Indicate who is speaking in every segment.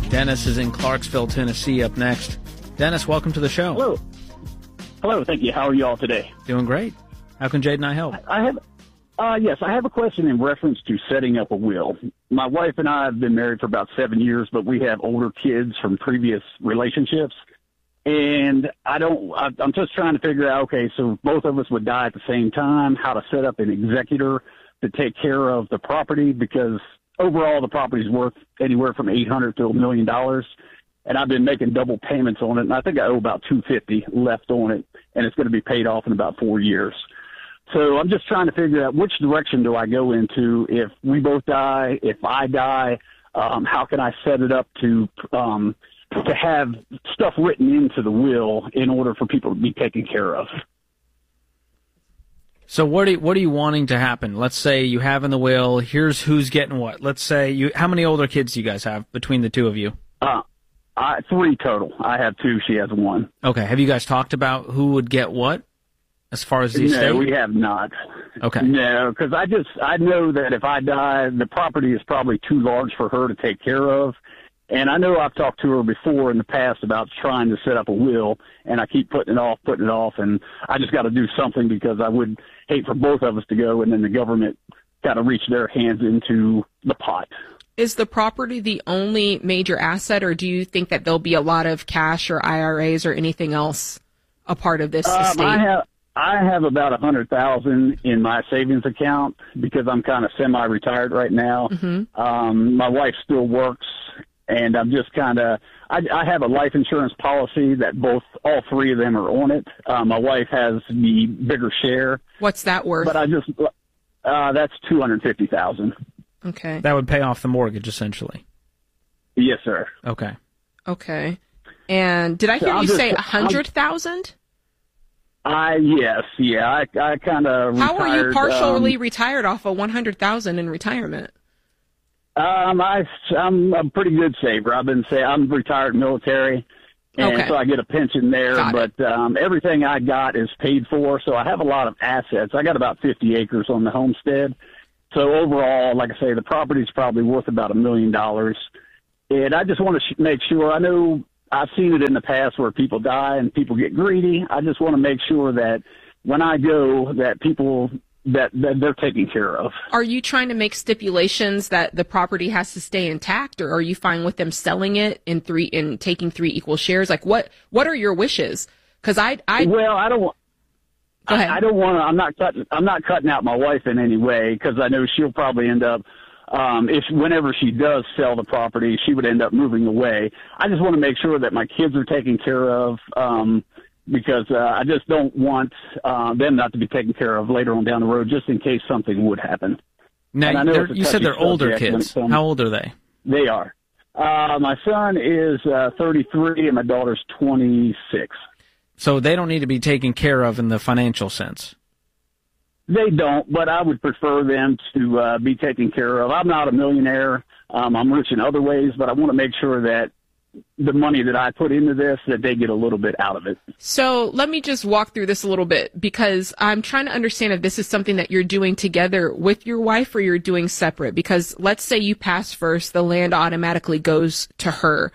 Speaker 1: Dennis is in Clarksville, Tennessee, up next. Dennis, welcome to the show.
Speaker 2: Hello. Hello, thank you. How are you all today?
Speaker 1: Doing great. How can Jade and I help?
Speaker 2: I have a question in reference to setting up a will. My wife and I have been married for about 7 years, but we have older kids from previous relationships. And I'm just trying to figure out, okay, so both of us would die at the same time, how to set up an executor to take care of the property, because overall the property's worth anywhere from $800,000 to $1 million. And I've been making double payments on it, and I think I owe about $250 left on it, and it's going to be paid off in about 4 years. So I'm just trying to figure out which direction do I go into if we both die, if I die, how can I set it up to have stuff written into the will in order for people to be taken care of.
Speaker 1: So what are you wanting to happen? Let's say you have in the will, here's who's getting what. Let's say how many older kids do you guys have between the two of you?
Speaker 2: 3 total. I have 2. She has 1.
Speaker 1: Okay. Have you guys talked about who would get what as far as the estate?
Speaker 2: No, we have not.
Speaker 1: Okay.
Speaker 2: No, because I know that if I die, the property is probably too large for her to take care of. And I know I've talked to her before in the past about trying to set up a will, and I keep putting it off, and I just got to do something because I would hate for both of us to go and then the government kind of reach their hands into the pot.
Speaker 3: Is the property the only major asset, or do you think that there'll be a lot of cash or IRAs or anything else a part of this estate?
Speaker 2: I have about $100,000 in my savings account because I'm kind of semi-retired right now.
Speaker 3: Mm-hmm.
Speaker 2: My wife still works, and I'm just kind of I have a life insurance policy that all 3 of them are on it. My wife has the bigger share.
Speaker 3: What's that worth?
Speaker 2: But that's $250,000.
Speaker 3: Okay.
Speaker 1: That would pay off the mortgage, essentially.
Speaker 2: Yes, sir.
Speaker 3: Okay. And did I hear you say 100,000?
Speaker 2: Yes, yeah. I kind of retired.
Speaker 3: How are you partially retired off of 100,000 in retirement?
Speaker 2: I'm a pretty good saver. I'm retired military, and so I get a pension there. Everything I got is paid for, so I have a lot of assets. I got about 50 acres on the homestead. So overall, like I say, the property's probably worth about $1 million. And I just want to make sure. I know I've seen it in the past where people die and people get greedy. I just want to make sure that when I go, that people that they're taken care of.
Speaker 3: Are you trying to make stipulations that the property has to stay intact, or are you fine with them selling it in taking 3 equal shares? Like what are your wishes? Because I don't want. Go ahead. I don't want to. I'm not cutting out my wife in any way, because I know she'll probably end up.
Speaker 2: Whenever she does sell the property, she would end up moving away. I just want to make sure that my kids are taken care of, because I just don't want them not to be taken care of later on down the road, just in case something would happen.
Speaker 1: Now, you said they're older kids. How old are they?
Speaker 2: They are. My son is 33 and my daughter's 26.
Speaker 1: So they don't need to be taken care of in the financial sense.
Speaker 2: They don't, but I would prefer them to be taken care of. I'm not a millionaire. I'm rich in other ways, but I want to make sure that the money that I put into this, that they get a little bit out of it.
Speaker 3: So let me just walk through this a little bit, because I'm trying to understand if this is something that you're doing together with your wife or you're doing separate. Because let's say you pass first, the land automatically goes to her.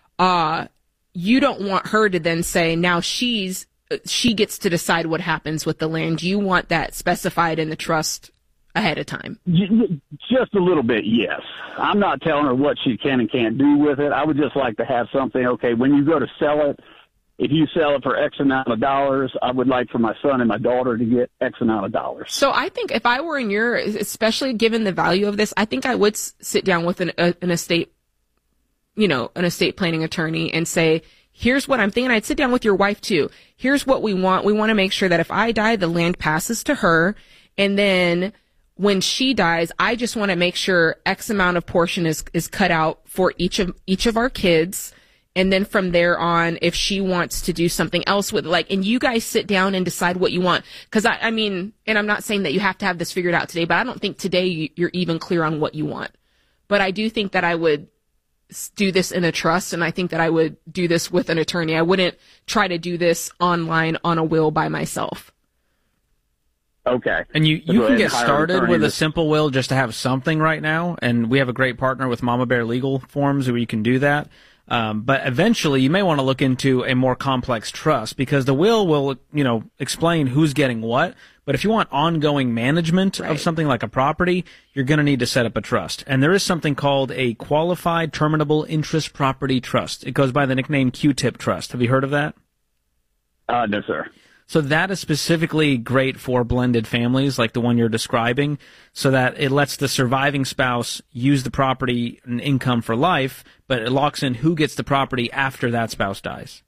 Speaker 3: You don't want her to then say, now she gets to decide what happens with the land. You want that specified in the trust ahead of time.
Speaker 2: Just a little bit, yes. I'm not telling her what she can and can't do with it. I would just like to have something, okay, when you go to sell it, if you sell it for X amount of dollars, I would like for my son and my daughter to get X amount of dollars.
Speaker 3: So I think if I were in especially given the value of this, I think I would sit down with an estate, an estate planning attorney and say, here's what I'm thinking. I'd sit down with your wife too. Here's what we want. We want to make sure that if I die, the land passes to her. And then when she dies, I just want to make sure X amount of portion is cut out for each of our kids. And then from there on, if she wants to do something else with and you guys sit down and decide what you want. Cause I mean, and I'm not saying that you have to have this figured out today, but I don't think today you're even clear on what you want. But I do think that I would do this in a trust, and I think that I would do this with an attorney. I wouldn't try to do this online on a will by myself.
Speaker 2: Okay.
Speaker 1: And you
Speaker 2: Go
Speaker 1: can
Speaker 2: ahead
Speaker 1: get
Speaker 2: and hire an
Speaker 1: started
Speaker 2: attorney
Speaker 1: with a
Speaker 2: to-
Speaker 1: simple will just to have something right now, and we have a great partner with Mama Bear Legal Forms where you can do that. But eventually, you may want to look into a more complex trust because the will, explain who's getting what. But if you want ongoing management
Speaker 3: Right.
Speaker 1: of something like a property, you're going to need to set up a trust. And there is something called a Qualified Terminable Interest Property Trust. It goes by the nickname Q-Tip Trust. Have you heard of that?
Speaker 2: No, sir.
Speaker 1: So that is specifically great for blended families like the one you're describing, so that it lets the surviving spouse use the property and income for life, but it locks in who gets the property after that spouse dies.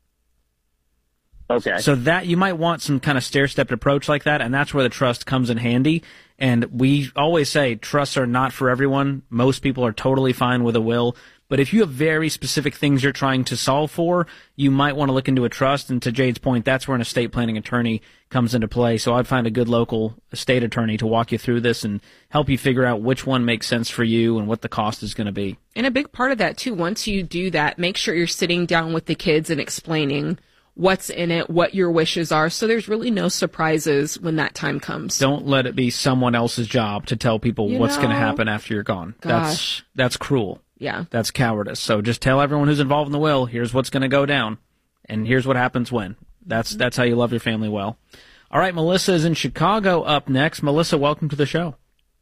Speaker 2: Okay.
Speaker 1: So that you might want some kind of stair-stepped approach like that, and that's where the trust comes in handy. And we always say trusts are not for everyone. Most people are totally fine with a will. But if you have very specific things you're trying to solve for, you might want to look into a trust. And to Jade's point, that's where an estate planning attorney comes into play. So I'd find a good local estate attorney to walk you through this and help you figure out which one makes sense for you and what the cost is going to be.
Speaker 3: And a big part of that, too, once you do that, make sure you're sitting down with the kids and explaining what's in it, what your wishes are, so there's really no surprises when that time comes.
Speaker 1: Don't let it be someone else's job to tell people what's going to happen after you're gone.
Speaker 3: Gosh.
Speaker 1: That's cruel.
Speaker 3: Yeah.
Speaker 1: That's cowardice. So just tell everyone who's involved in the will, here's what's going to go down, and here's what happens when. That's how you love your family well. All right, Melissa is in Chicago up next. Melissa, welcome to the show.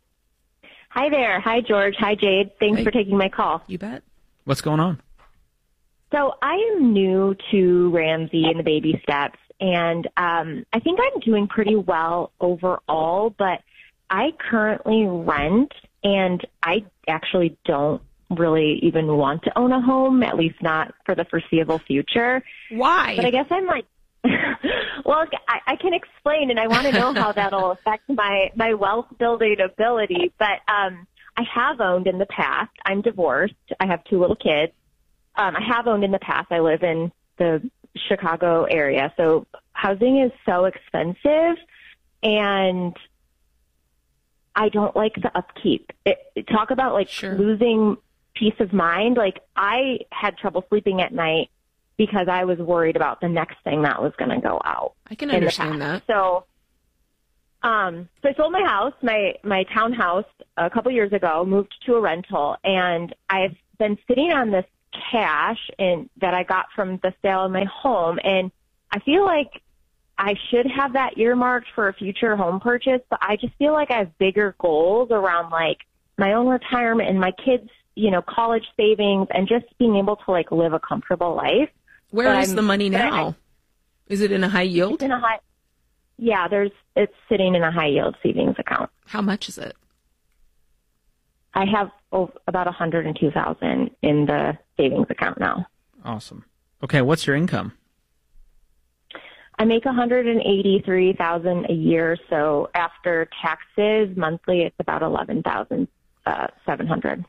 Speaker 4: Hi there. Hi, George. Hi, Jade. Thanks for taking my call.
Speaker 3: You bet.
Speaker 1: What's going on?
Speaker 4: So I am new to Ramsey and the baby steps, and I think I'm doing pretty well overall, but I currently rent, and I actually don't really even want to own a home, at least not for the foreseeable future.
Speaker 3: Why?
Speaker 4: But I guess I'm like, well, I can explain, and I want to know how that'll affect my wealth building ability. But I have owned in the past. I'm divorced. I have 2 little kids. I have owned in the past. I live in the Chicago area, so housing is so expensive, and I don't like the upkeep. Talk about losing peace of mind. Like, I had trouble sleeping at night because I was worried about the next thing that was going to go out.
Speaker 3: I can understand that.
Speaker 4: So I sold my house, my townhouse, a couple years ago, moved to a rental, and I've been sitting on this cash that I got from the sale of my home, and I feel like I should have that earmarked for a future home purchase, but I just feel like I have bigger goals around like my own retirement and my kids, college savings, and just being able to like live a comfortable life.
Speaker 3: Where is the money now? Is it in a high yield?
Speaker 4: It's in a high. Yeah, it's sitting in a high yield savings account.
Speaker 3: How much is it?
Speaker 4: I have about $102,000 in the savings account now.
Speaker 1: Awesome. Okay, what's your income?
Speaker 4: I make $183,000 a year, so after taxes, monthly it's about $11,700.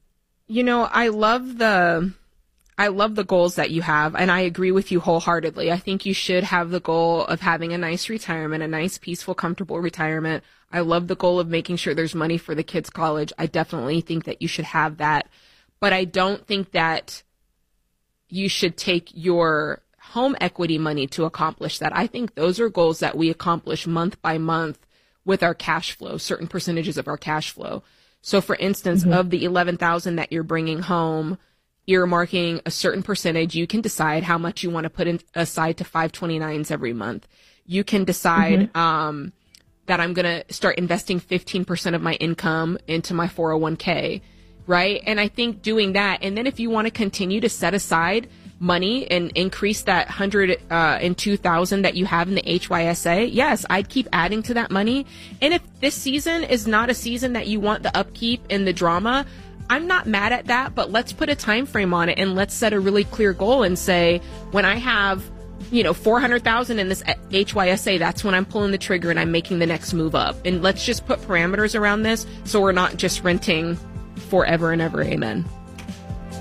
Speaker 3: I love the goals that you have, and I agree with you wholeheartedly. I think you should have the goal of having a nice retirement, a nice, peaceful, comfortable retirement. I love the goal of making sure there's money for the kids' college. I definitely think that you should have that. But I don't think that you should take your home equity money to accomplish that. I think those are goals that we accomplish month by month with our cash flow, certain percentages of our cash flow. So, for instance, of the $11,000 that you're bringing home, earmarking a certain percentage, you can decide how much you want to put aside to 529s every month. You can decide that I'm going to start investing 15% of my income into my 401k, right? And I think doing that, and then if you want to continue to set aside money and increase that $102,000 that you have in the HYSA, yes, I'd keep adding to that money. And if this season is not a season that you want the upkeep and the drama, I'm not mad at that, but let's put a time frame on it and let's set a really clear goal and say, when I have, $400,000 in this HYSA, that's when I'm pulling the trigger and I'm making the next move up. And let's just put parameters around this so we're not just renting forever and ever. Amen.